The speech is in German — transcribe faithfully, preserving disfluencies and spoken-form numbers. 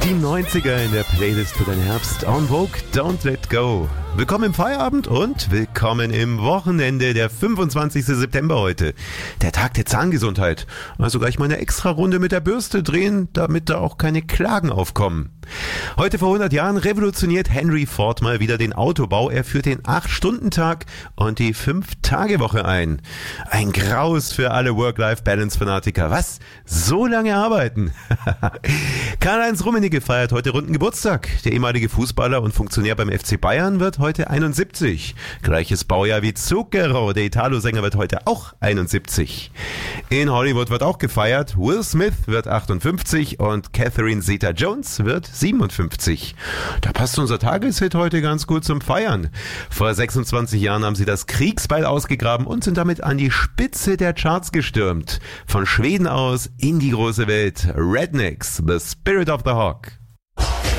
Die neunziger in der Playlist für den Herbst. En Vogue, Don't Let Go. Willkommen im Feierabend und willkommen im Wochenende, der fünfundzwanzigster September heute. Der Tag der Zahngesundheit. Also gleich mal eine extra Runde mit der Bürste drehen, damit da auch keine Klagen aufkommen. Heute vor hundert Jahren revolutioniert Henry Ford mal wieder den Autobau. Er führt den acht-Stunden-Tag und die fünf-Tage-Woche ein. Ein Graus für alle Work-Life-Balance-Fanatiker. Was? So lange arbeiten? Karl-Heinz Rummenigge feiert heute runden Geburtstag. Der ehemalige Fußballer und Funktionär beim F C Bayern wird heute einundsiebzig. Gleiches Baujahr wie Zucchero, der Italo-Sänger, wird heute auch einundsiebzig. In Hollywood wird auch gefeiert. Will Smith wird achtundfünfzig und Catherine Zeta-Jones wird siebenundfünfzig. Da passt unser Tageshit heute ganz gut zum Feiern. Vor sechsundzwanzig Jahren haben sie das Kriegsbeil ausgegraben und sind damit an die Spitze der Charts gestürmt. Von Schweden aus in die große Welt. Rednecks, The Spirit of the Hawk.